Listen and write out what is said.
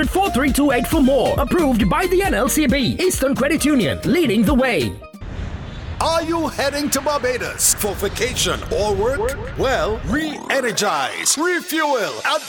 4328 for more. Approved by the NLCB. Eastern Credit Union, leading the way. Are you heading to Barbados for vacation or work? Well, re-energize, refuel at